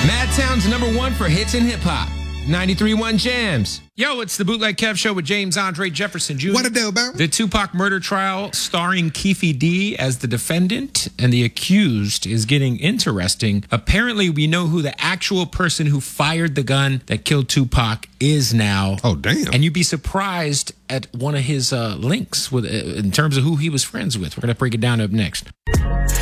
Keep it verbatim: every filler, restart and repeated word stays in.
Madtown's number one for hits and hip hop. ninety-three point one Jams. Yo, it's the Bootleg Kev Show with James Andre Jefferson Junior What a deal, bro? The Tupac murder trial starring Keefe D as the defendant and the accused is getting interesting. Apparently, we know who the actual person who fired the gun that killed Tupac is now. Oh, damn. And you'd be surprised at one of his uh, links with uh, in terms of who he was friends with. We're going to break it down up next.